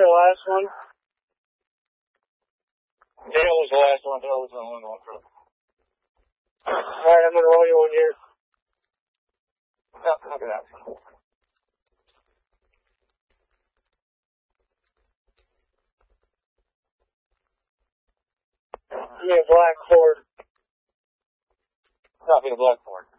the last one? Dale was the last one. Dale was the only one for them. Alright, I'm gonna roll you one here. Yeah, look at that. Give me a black Ford. Copy the black Ford.